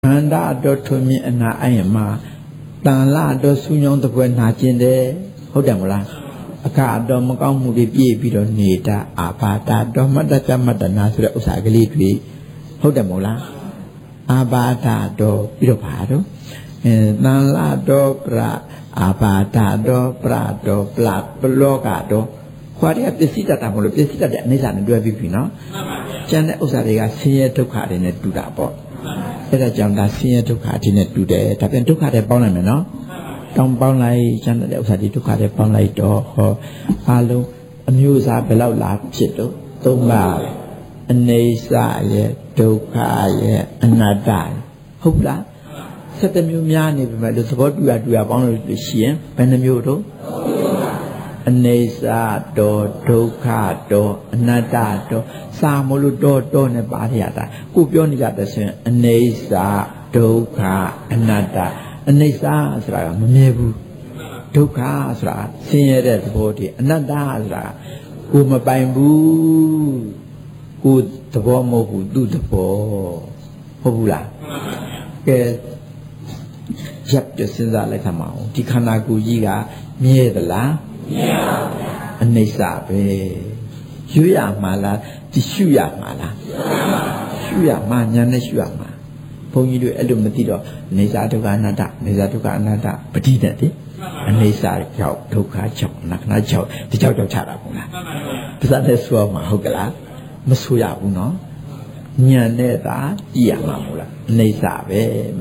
Anda do to me and I am ma. Tanla do sunyon the when Najinde. Hodamula. A car do Mokam be bidon nita. Apata do Madata Madana Usagli tree. Hodamula. Abata do Pidopado. Nala do pra. Abata do prato plat blogado. What have the seat that I will visit at Nissan do a bipino? Janet Usariga senior to card in a do that bot. Let a jump that senior to card in a do that. Tappen to card a bonnet, no? Don't bound like Janet Usari to card a bonnet or Halo, amuse up below lap chitto, don't lie. A nasa yet, to car yet, and not die. Hope that. Set the new miani, but the support we are bound to see, and the muto. Anesa do toka do anada do samulu do ne bariata. Kupioni jata sen anesa toka anada. Anesa asra mebu toka asra sinye de body anada asra kuma baimbu ku tabo mo ku du tabo hobula ke jap de sinza lai thamao di khana ku ji ga mye da la Anesa be. Shuya mala, the shuya mala. Shuya man, Shuyama. Pony do Elumatido, Nesa to Ganada, Nesa to Ganada, Petite, Anesa chow, Toka chow, Nakna chow, the chow of Charapuna. Pizza Swama Hogala, Masuya Uno, Nyaneta, Yamamula, Nesa be,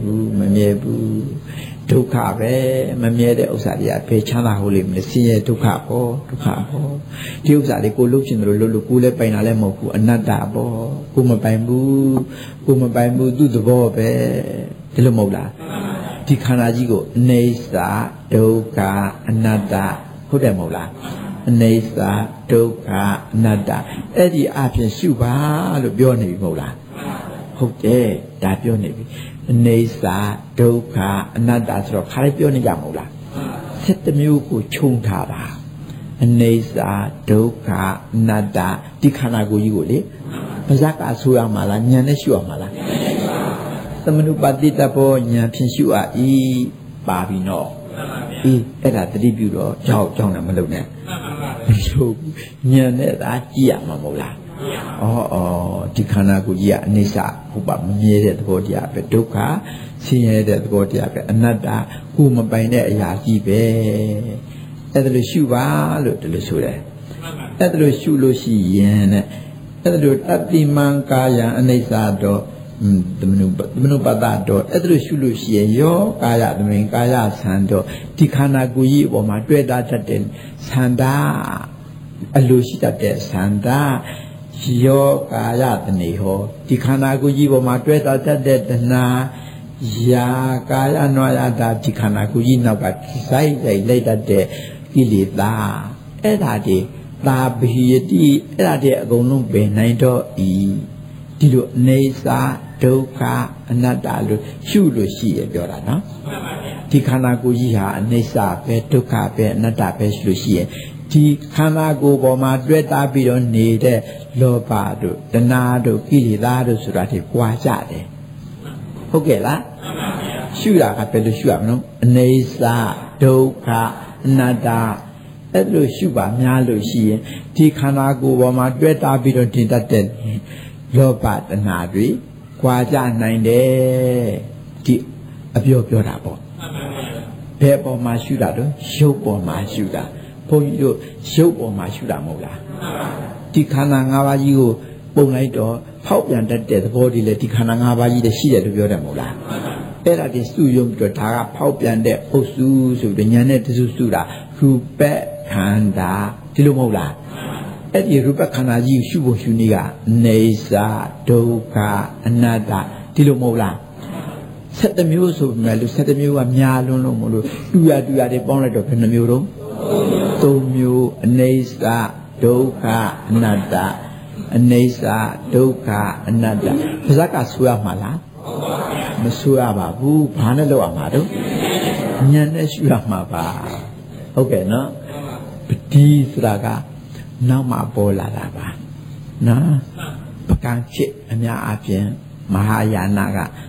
Mamiebu. Toka be, Mamede Osadia, Pechana Holy, Messia, Tokapo, Tiusadi, go look in the Lulukule, Painalemoku, another bo, Kuma Bambu, do the bobe, Telomola, Tikanajigo, Nesa, Toka, another, Hodemola, Nesa, Toka, another, Eddie Appian Suba, Lubioni Mola. Hope that your navy. Nesa, Doka, Anada, Caribbean Yamola. Set the Muku Chuntara. Nesa, Doka, Nada, Dikanago Yuli. Pazaka Suamala, Nyaneshuamala. Samanu Badita Boy, Nyansua, E. Babino. E. Era tributo, Jona Malone. So, Nyaneta, Yamamola. Oh, Tikanaguya, Nisa, who but me at Bodia, Pedoka, seeing that Bodia, another, whom by Yaji be. At the Shuva, look to the Sule. At the Shulusi, yen. At the Tati Mankaya, and Nisa do, the Menubadado, at the Shulusi, yo, Kaya, the Menkaya Sando, Tikanaguyi, or my dread at Sanda, a Lucita de Sanda. Yo kaya taniho, Tikanagu yibo matweta de na ya kaya noya da Tikanagu yina but sai later de Gilida. Edadi, da behiti, edadi agonum be naito e. Tilo nesa, doka, anadalu, shulu shi a biorana. Tikanagu yiha, nesa, pe, doka, pe, nada, pe, shlushi. Tikanagu boma dreta bidon nede. Lopado, Danado, Kilidado, Surati, Quajade. Okay, la Shura Capello Shuano, Nesa, Doka, Nada, Edlo Shuba, Mialo Shi, Tikanago, Wama, Dreta Bidon Tintaten, Lopat, Nadri, Quaja 9 day, Abio Piorabo. Pepper Mashudado, Shopo Mashuda, Poyo, Shopo Mashuda Mola. Tikana Navayu, Bonaito, Pop and the body let Tikana Navayi the Shia to Yodamola. Era the studium to Tara, Pop and the Osus of the Yanet Susura, Rupe Kanda, Tilumola. At the Rupa Kanaji, Shubo Shuniga, Nesa, Doka, Anada, Tilumola. Set the muse of Melu, set the mule and Yalo Molo, do the bonnet of Penamuro, Tomu, Nesa. Doka anada, Nesa, Doka anada. Pazaka Suamala, Masua Babu, Panelo Amado, Nyaneshuamaba. Okay, no? Petit Raga, Nama Bola Lava. Na Pakanchi, Anya Apian, Mahayanaga,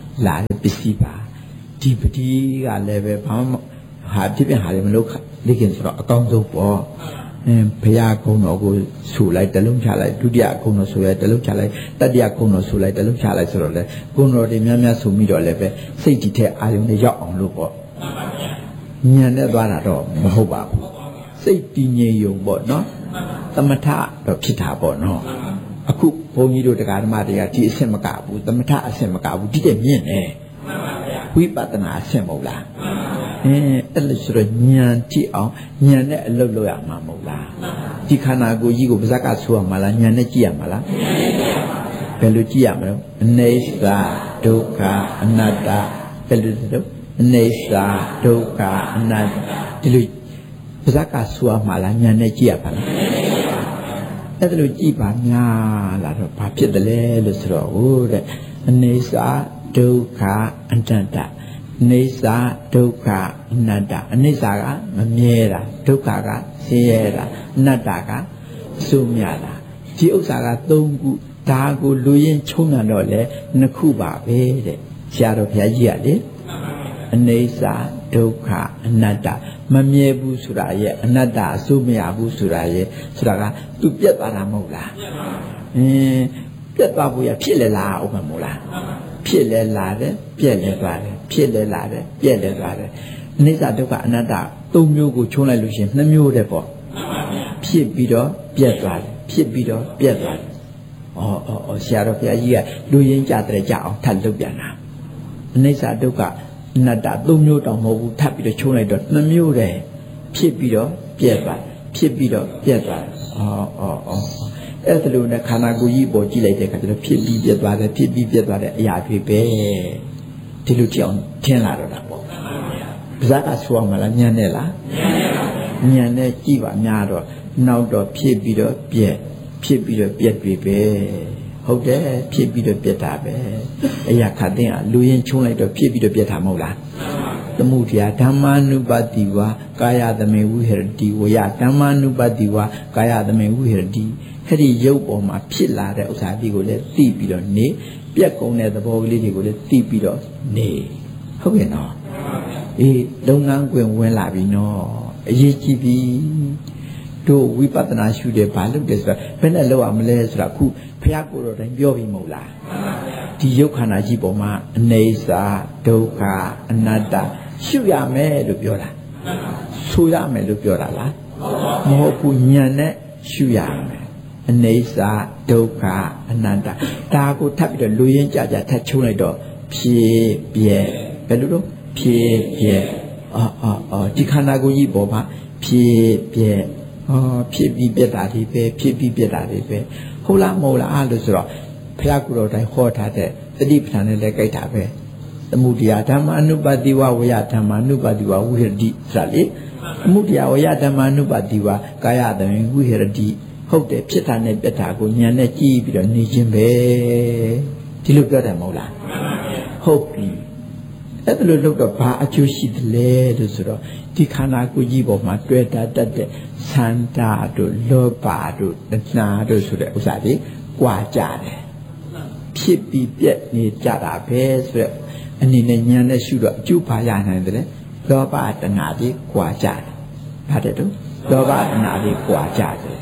လာတဲ့ပစ္စည်းပါဒီပတိကလည်းပဲဘာမှဟာဖြစ်ဖြစ်ဟာလည်းမလုပ်လိခင်ဆိုတော့အကောင်းဆုံးပေါ့ဘုရားကုံတော်ကိုဆူလိုက်တလုံးချလိုက်ဒုတိယကုံတော်ဆူလိုက်တလုံးချလိုက်တတိယကုံတော်ဆူလိုက်တလုံးချလိုက်ဆိုတော့လေကုံတော်တွေများများဆူပြီးတော့လည်းပဲစိတ်ဒီထက်အာယုန်နဲ့ရောက်အောင်လို့ပေါ့ဉာဏ်နဲ့သွားတာတော့မဟုတ်ပါဘူးစိတ်တည်ငြိမ်ယုံပေါ့နော်သမထတော့ဖြစ်တာပေါ့နော်အခုဘုန်းကြီးတို့တရားဓမ္မတွေကဒီအဆင့်မကဘူးသမထအဆင့်မကဘူးဒီတဲ့မြင့်နေဝိပဿနာအဆင့်မဟုတ်လားအဲ့လိုဆိုတော့ဉာဏ်ကြည့်အောင်ဉာဏ်နဲ့အလုပ်လုပ်ရမှာမဟုတ်လားဒီခန္ဓာကိုယ်ကြီးကိုပါဇက်ကဆိုရမှာလားဉာဏ်နဲ့ကြည့်ရမှာလားဘယ်လိုကြည့်ရမလဲအနေစာဒုက္ခအနတ္တဘယ်လိုလဲအနေစာဒုက္ခအနတ္တဒီလိုပါဇက်ကဆိုရမှာလားဉာဏ်နဲ့ကြည့်ရပါလားအဲ့ဒါလိုကြည့်ပါများလာတော့ဘာဖြစ်တယ်လဲလို့ဆိုတော့ဟုတ်တဲ့အနေစာဒုက္ခအနတ္တနေစာဒုက္ခအနတ္တအနေစာကမမြဲတာဒုက္ခကဆင်းရဲတာအနတ္တကစိုးမြတာဒီဥစ္စာက၃ခုဒါကိုလူရင်းချုံးတော့လေနှစ်ခုပါပဲတဲ့ဆရာတော်ဘုရားကြီးကလေအနေစာဒုက္ခအနတ္တမမြဲဘူးဆိုတာရဲ့အနတ္တအစိုးမရဘူးဆိုတာရဲ့ဆိုတာကသူပြတ်သွားတာမဟုတ်လားပြတ်သွားဖို့ရဖြစ်လေလားဥပမာမို့လားဖြစ်လဲလာတယ်ပြက်လဲသွားတယ်ဖြစ်လဲလာတယ်ပြက်လဲသွားတယ်အနိစ္စဒုက္ခအနတ္တ၃မျိုးကိုချုံးလိုက်လို့ရှိရင်၂မျိုးတည်းပေါ့ဖြစ်ပြီးတော့ပြက်သွားတယ်ဖြစ်ပြီးတော့ပြက်သွားတယ်ဆရာတော်ဘုရားကြီးကလူရင်းကြတဲ့ကြအောင်ထပ်လုပ်ပြန်တာအနိစ္စဒုက္ခအနတ္တ၃မျိုးတောင်မဟုတ်ဘူးထပ်ပြီးတော့ချုံးလိုက်တော့၂မျိုးတည်းဖြစ်ပြီးတော့ပြက်သွားဖြစ်ပြီးတော့ပြက်သွားအဲ့ဒါလိုနဲ့ခန္ဓာကိုယ်ကြီးပေါ်ကြည့်လိုက်တဲ့အခါကျတော့ဖြစ်ပြီးပြတ်သွားတယ်ဖြစ်ပြီးပြတ်သွားတဲ့အရာတွေပဲဒီလိုကြောင်ထင်လာတော့တာပေါ့ပါဇက်ကဆိုအောင်မလားညံနဲ့လားညံနဲ့ကြည့်ပါများတော့နောက်တော့ဖြစ်ပြီးတော့ပြက်ဖြစ်ပြီးတော့ပြက်တွေပဲဟုတ်တယ်ဖြစ်ပြီးတော့ပြက်တာပဲအရာခတ်တဲ့လူရင်းချုံးလိုက်တော့ဖြစ်ပြီးတော့ပြက်တာမဟုတ်လားသမုဒယဓမ္မာနုပတ္တိဝါကာယသမေဝိဟရတိဝယဓမ္မာနုပတ္တိဝါကာယသမေဝိဟရတိအဲ့ဒီရုပ်ပေါ်မှာဖြစ်လာတဲ့ဥစ္စာဒီကိုလည်းသိပြီးတော့နေပြက်ကုန်တဲ့သဘောကလေးတွေကိုလည်းသိပြီးတော့နေဟုတ်ကဲ့နော်အေးလုပ်ငန်းခွင်ဝင်လာပြီနော်အရေးကြီးပြီတို့ဝိပဿနာရှုတယ်ဘာလုပ်တယ်ဆိုတာဘယ်နဲ့လုပ်ရမလဲဆိုတာခုဘုရားကိုယ်တော်တိုင်းပြောပြီးမဟုတ်လားဒီရုပ်ခန္ဓာကြီးပေါ်မှာအနေစာဒုက္ခအနတ္တရှုရမယ်လို့ပြောတာဆိုရမယ်လို့ပြောတာလားမဟုတ်ဘူးဉာဏ်နဲ့ရှုရမယ်အနေစာဒုက္ခအနတ္တဒါကိုထပ်ပြီးတော့လူရင်းကြကြထပ်ချုံးလိုက်တော့ဖြစ်ပြဲဘယ်လိုတော့ဖြစ်ပြဲဒီခန္ဓာကိုယ်ကြီးပေါ်မှာဖြစ်ပြဲဖြစ်ပြီးပြက်တာဒီပဲဖြစ်ပြီးပြက်တာဒီပဲဟုတ်လားမဟုတ်လားလို့ဆိုတော့ဘုရားကိုယ်တော်တိုင်းဟောထားတဲ့တတိပဌာန်နဲ့လည်းကြိုက်တာပဲသမုဒယဓမ္မာနုပတ္တိဝဝယဓမ္မာနုပတ္တိဝဝိဟရတိဆိုတာလေသမုဒယဝယဓမ္မာနုပတ္တိဝကာယတံဝိဟရတိဟုတ်တယ်ဖြစ်တာနဲ့ပြက်တာကိုဉာဏ်နဲ့ကြည့်ပြီးတော့နေခြင်းပဲဒီလိုပြောတယ်မဟုတ်လားဟုတ်ပြီအဲ့ဒါလို့လုပ်တော့ဘာအကျိုးရှိသလဲလို့ဆိုတော့ဒီခန္ဓာကိုယ်ကြီးပေါ်မှာတွေ့တာတတ်တဲ့သန္တာတို့လောဘတို့တဏှာတို့ဆိုတဲ့ဥစ္စာတွေကြွာကြတယ်ဖြစ်ပြီးပြက်နေကြတာပဲဆိုတဲ့အနေနဲ့ဉာဏ်နဲ့ရှုတော့အကျိုးဘာရနိုင်တယ်လဲလောဘတဏှာတွေကြွာကြတယ်ဘာတဲ့တော့လောဘတဏှာတွေကြွာကြတယ်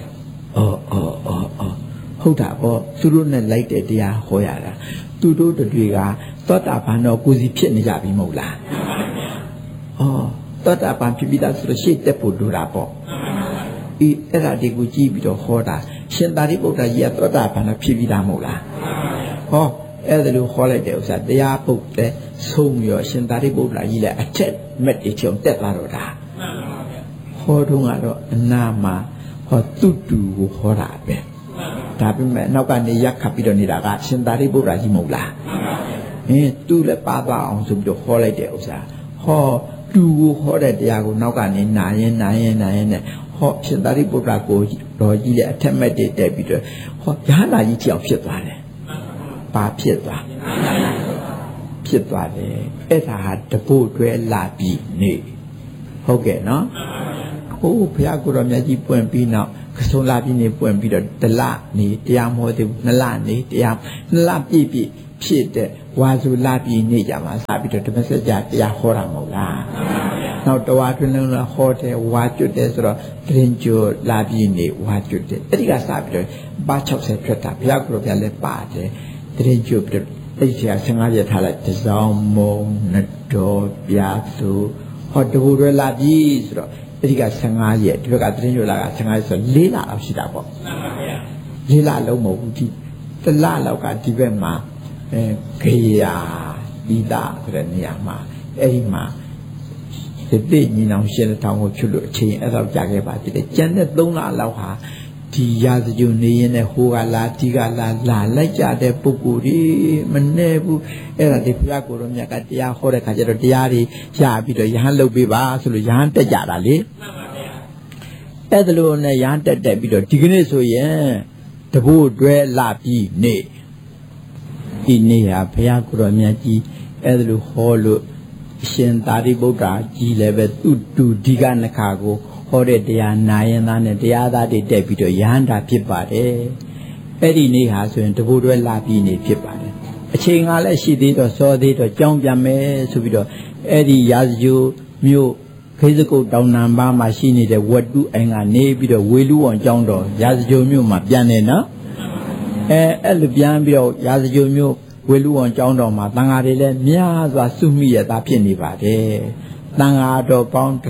ဟုတ်တာပေါ့သူတို့နဲ့လိုက်တဲ့တရားဟောရတာသူတို့တွေကသောတာပန်တော့ကိုယ်စီဖြစ်နေကြပြီမဟုတ်လားသောတာပန်ဖြစ်ပြီးသားဆိုတော့ရှေ့တက်ဖို့လိုတာပေါ့အဲ့ဒါဒီကိုကြည့်ပြီးတော့ဟောတာရှင်သာရိပုတ္တရာကြီးကသောတာပန်တော့ဖြစ်ပြီးသားမဟုတ်လားအဲ့ဒါလိုဟောလိုက်တဲ့ဥစ္စာတရားပုတ်တဲ့ဆုံးရောရှင်သာရိပုတ္တရာကြီးလည်းအထက်မက်တွေချုံတက်လာတော့တာဟောတော့ကတော့အနာမှာသူတူကိုဟောတာပဲဒါပေမဲ့နောက်ကနေရက်ခတ်ပြီးတော့နေတာကရှင်သာရိပုတ္တရာကြီးမဟုတ်လားသူလည်းပါပါအောင်ဆိုပြီးတော့ဟောလိုက်တဲ့ဥစ္စာသူကိုဟောတဲ့တရားကိုနောက်ကနေနာရင်နဲ့ရှင်သာရိပုတ္တရာကိုတော်ကြီးလည်းအထက်မဲ့တည်တက်ပြီးတော့ရဟန္တာကြီးကြောက်ဖြစ်သွားတယ်ဘာဖြစ်သွားတယ်အဲ့ဒါဟာတပုတ်တွဲလာပြီးနေဟုတ်ကဲ့နော်ဘုရားကိုယ်တော်မြတ်ကြီးပွင့်ပြီးနောက်ကဆုံးလာပြီးနေပွင့်ပြီးတော့တလနေတရားမဟောသေးဘူး2လနေတရား2လပြည့်ဖြစ်တဲ့ဝဝါစုလာပြီးနေကြမှာစပြီးတော့ဓမ္မစကြာတရားဟောတာမဟုတ်လားနောက်တဝါတွင်လုံးဟောတယ်ဝါကျွတ်တယ်ဆိုတော့တရင်ကျိုလာပြီးနေဝါကျွတ်တယ်အဲ့ဒီကစပြီးတော့ပါ60ဖြတ်တာဘုရားကိုယ်တော်ဗျာလည်းပါတယ်တရင်ကျိုပြီးတော့အဲ့ဒီ15ရက်ထားလိုက်တစောင်းမုံနတော်ပြာသူဟောတဘူတွေလာပြီးဆိုတော့အဲ့ဒီက15ရက်ဒီဘက်ကတရင်ကျိုလာက15ရက်ဆို4လလောက်ရှိတာပေါ့4လလုံးမဟုတ်ဘူးဒီ1လလောက်ကဒီဘက်မှာခေယာဤတာဆိုတဲ့နေရာမှာအဲ့ဒီမှာဒီတိညီနောင်ရှင်းတောင်းကိုဖြစ်လို့အချိန်အဲ့တော့ကြာခဲ့ပါသေးတယ်ကျန်တဲ့3လလောက်ဟာဒီရာဇဂုနေရင်နဲ့ဟိုကလာဒီကလာလိုက်ကြတဲ့ပုဂ္ဂိုလ်တွေမနေဘူးအဲ့ဒါဒီဘုရားကိုယ်တော်မြတ်ကတရားဟောတဲ့ခါကျတော့တရားတွေရပြီးတော့ယဟန်လုပ်ပေးပါဆိုလို့ယဟန်တက်ကြတာလေအဲ့ဒါလို့နဲ့ယဟန်တက်ပြီးတော့ဒီကနေ့ဆိုရင်တဘို့တွဲလာပြီးနေဒီနေ့ဟာဘုရားကိုယ်တော်မြတ်ကြီးအဲ့ဒါလို့ဟောလို့ရှင်သာရိပုတ္တရာကြီးလည်းပဲသူတူဒီကနခါကိုဟောတဲ့တရားနာရင်သားနဲ့တရားသားတွေတက်ပြီးတော့ယဟန္တာဖြစ်ပါတယ်အဲ့ဒီနေ့ဟာဆိုရင်တဘိုးတွဲလာပြီးနေဖြစ်ပါတယ်အချိန်ကလည်းရှိသေးတော့စောသေးတော့ကြောင်းပြန်မယ်ဆိုပြီးတော့အဲ့ဒီရာဇဂုမြို့ခေစကုတ်တောင်နံပါးမှာရှိနေတဲ့ဝတ္တုအိမ်ကနေပြီးတော့ဝေလူဝံကျောင်းတော်ရာဇဂုမြို့မှာပြန်နေနော်အဲ့လိုပြန်ပြီးတော့ရာဇဂုမြို့ဝေလူဝံကျောင်းတော်မှာတန်ဃာတွေလည်းများစွာစုမိရတာဖြစ်နေပါတယ်တန်ဃာတော်ပေါင်း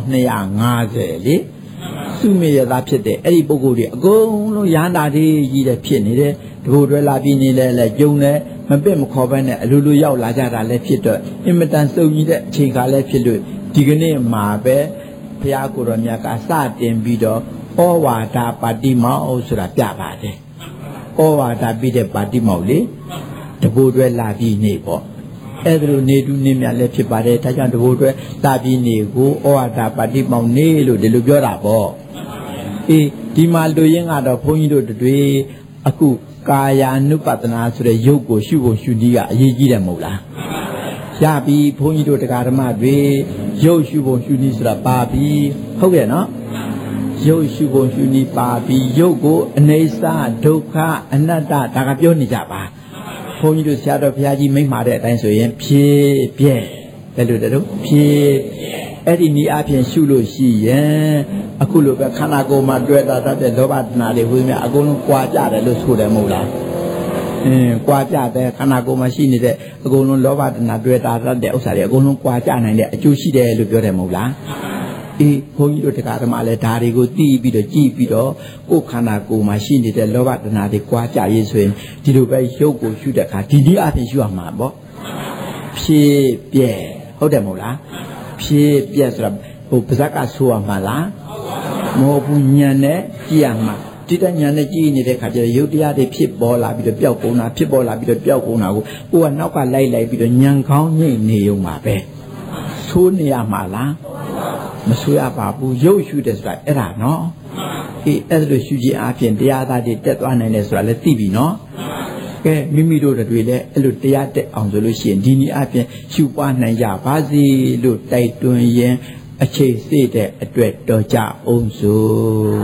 1250လေစုမိရတာဖြစ်တဲ့အဲ့ဒီပုဂ္ဂိုလ်တွေအကုန်လုံးရဟန္တာတွေကြီးတဲ့ဖြစ်နေတယ်တဘို့တွဲလာပြီးနေလဲကျုံတယ်မပင့်မခေါ်ဘဲနဲ့အလိုလိုရောက်လာကြတာလည်းဖြစ်တော့အင်မတန်စုံကြီးတဲ့အချိန်ခါလည်းဖြစ်လို့ဒီကနေ့မှာပဲဘုရားကိုယ်တော်မြတ်ကစတင်ပြီးတော့ဩဝါဒပါတိမောက်ဆိုတာပြပါတယ်ဩဝါဒပြီးတဲ့ပါတိမောက်လေတဘို့တွဲလာပြီးနေပေါ့အဲ့ဒါလိုနေတူနေမြလည်းဖြစ်ပါတယ်ဒါကြောင့်တဘို့တွဲလာပြီးနေကိုဩဝါဒပါတိမောက်နေလို့ဒီလိုပြောတာပေါ့အေးဒီမှာလူရင်းကတော့ဘုန်းကြီးတို့တွေအခုကာယ ानु ပတနာဆိုတဲ့ရုပ်ကိုရှုဖို့ရှုနည်းကအရေးကြီးတယ်မဟုတ်လားရပြီဘုန်းကြီးတို့တရားဓမ္မတွေရုပ်ရှုဖို့ရှုနည်းဆိုတာပါပြီဟုတ်ရဲ့နော်ရုပ်ရှုဖို့ရှုနည်းပါပြီရုပ်ကိုအနိစ္စဒုက္ခအနတ္တဒါကပြောနေကြပါဘုန်းကြီးတို့ဆရာတော်ဘုရားကြီးမိန့်မှာတဲ့အတိုင်းဆိုရင်ဖြည့်ပြဲဘယ်လိုတည်းဖြည့်အဲ့ဒီနည်းအပြင်ရှုလို့ရှိရင်အခုလိုပဲခန္ဓာကိုယ်မှာတွေ့တာတတ်တဲ့လောဘတဏှာတွေဝိညာဉ်အကုန်လုံးကြွားကြတယ်လို့ဆိုတယ်မဟုတ်လားကြွားကြတဲ့ခန္ဓာကိုယ်မှာရှိနေတဲ့အကုန်လုံးလောဘတဏှာတွေ့တာတတ်တဲ့ဥစ္စာတွေအကုန်လုံးကြွားကြနိုင်တဲ့အကျိုးရှိတယ်လို့ပြောတယ်မဟုတ်လားအေးဘုန်းကြီးတို့တရားဓမ္မလည်းဒါတွေကိုသိပြီးတော့ကြည့်ပြီးတော့ကိုယ်ခန္ဓာကိုယ်မှာရှိနေတဲ့လောဘတဏှာတွေကြွားကြရေးဆိုရင်ဒီလိုပဲရုပ်ကိုရှုတဲ့အခါဒီနည်းအပြင်ရှုရမှာပေါ့ဖြည့်ပြဲဟုတ်တယ်မဟုတ်လားဖြည့်ပြဲဆိုတာဟိုပါဇက်ကဆိုရမှာလားမဟုတ်ဘူးဉာဏ်နဲ့ကြည့်ရမှာတိတဉာဏ်နဲ့ကြည့်နေတဲ့ခါကျတော့ရုပ်တရားတွေဖြစ်ပေါ်လာပြီးတော့ပျောက်ကုန်တာဖြစ်ပေါ်လာပြီးတော့ပျောက်ကုန်တာကိုကိုကနောက်ကလိုက်ပြီးတော့ဉာဏ်ကောင်းငြိမ့်နေုံမှာပဲဆိုးနေရမှာလားမဆိုးရပါဘူးရုပ်ရှုတယ်ဆိုတာအဲ့ဒါနော်အေးအဲ့ဒါလို့ရှုခြင်းအပြင်တရားသားတွေတက်သွားနိုင်တယ်ဆိုတာလည်းသိပြီနော်ကဲမိမိတို့တွေလည်းအဲ့လိုတရားတက်အောင်ဆိုလို့ရှိရင်ဒီနည်းအပြင်ရှုပွားနိုင်ကြပါစေလို့တိုက်တွန်းရင်အချိန်စေ့တဲ့အတွက်တော်ကြအောင်စို့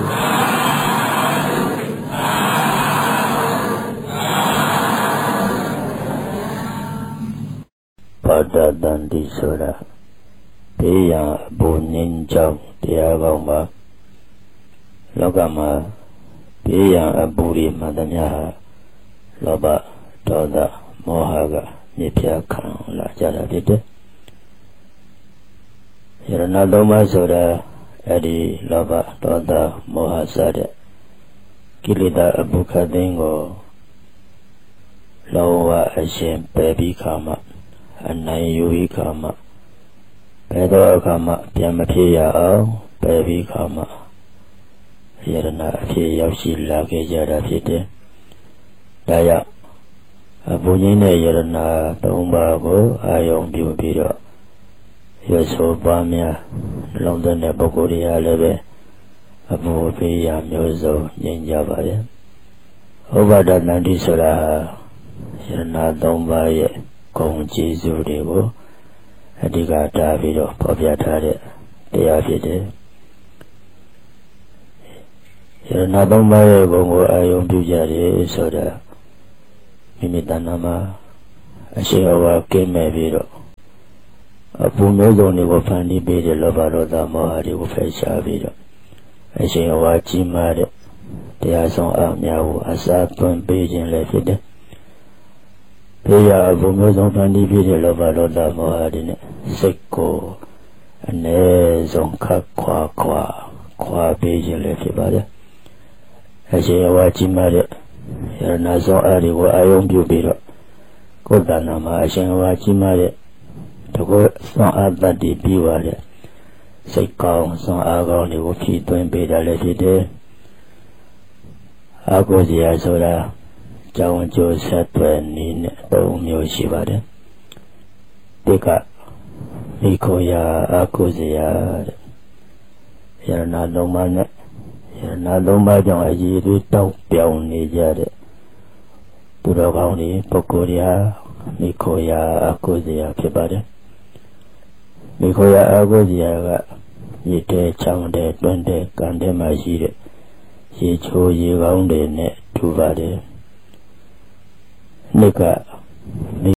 ပါဒတန်တိဆိုတာဘေးရန်အပူငြိမ်းချောင်းတရားကောင်းပါလောကမှာဘေးရန်အပူတွေမှန်သမျှဟာလောဘဒေါသမောဟကမြစ်ပြခံလာကြတာဖြစ်တယ်ယရဏသုံးပါးဆိုတာအဲ့ဒီလောဘဒေါသမောဟစတဲ့ကိလေသာအပူခတ်သိမ်းကိုလောဘအရှင်ပယ်ပြီးခါမှအနိုင်ယူပြီးခါမှဘယ်တော့အခါမှပြန်မဖြစ်ရအောင်ပယ်ပြီးခါမှယရဏအဖြစ်ရောက်ရှိလာခဲ့ကြတာဖြစ်တယ်ဒါကြောင့်အပူငြိမ်းတဲ့ယရဏသုံးပါးကိုအာယုံပြုပြီးတော့ရသောပါများလုံးတဲ့ပုဂ္ဂိုလ်တွေအားလည်းပဲအပူပေးရမျိုးစုံငြိမ်းကြပါရဲ့ဥပါဒတန်တိဆိုတာယရဏသုံးပါးရဲ့ဂုဏ်ကျေးဇူးတွေကိုအဓိကထားပြီးတော့ဖော်ပြထားတဲ့တရားဖြစ်တယ်ယရဏသုံးပါးရဲ့ဂုဏ်ကိုအာယုံပြုကြတယ်ဆိုတာမိမိတဏ္ဍာမှာအရှင်ဘဝကင်းမဲ့ပြီးတော့အပူမျိုးစုံတွေကိုဖန်တီးပေးတဲ့လောဘဒေါသမောဟတွေကိုဖယ်ရှားပြီးတော့အရှင်ဘဝကြီးမားတဲ့တရားဆောင်အများကိုအစာသွင်းပေးခြင်းလည်းဖြစ်တယ်။ဘေးရအပူမျိုးစုံဖန်တီးပေးတဲ့လောဘဒေါသမောဟတွေနဲ့စိတ်ကိုအ ਨੇ ဆုံးခတ်ခွာပေးခြင်းလည်းဖြစ်ပါတယ်။အရှင်ဘဝကြီးမားတဲ့ယရဏဆောင်အတွေကိုအာယုံပြုပြီးတော့ကိုယ်တဏ္ဍာမှာအရှင်ဘဝကြီးမားတဲ့တကောဆောင်အတ္တတည်ပြီးပါတဲ့စိတ်ကောင်းဆောင်အားကောင်းတွေကိုဖြည့်သွင်းပေးတာလည်းဖြစ်တယ်။အာကိုစရာဆိုတာကြောင်းကျိုးဆက်သွယ်နည်းနဲ့၃မျိုးရှိပါတယ်။ဒီကမိခိုရာအာကိုစရာတဲ့ယရဏလုံးမနဲ့ယရဏလုံးမကြောင့်အရေးတွေတောက်ပြောင်နေကြတဲ့သူတော်ကောင်းတွေပုဂ္ဂိုလ်တွေဟာမိခိုရာအာကိုစရာဖြစ်ပါတယ်။မိခိုရာအာကိုစရာကရေတဲချောင်းတဲတွန်းတဲကန်တဲမှာရှိတဲ့ရေချိုးရေကောင်းတွေနဲ့ထူပါတယ်။နှစ်က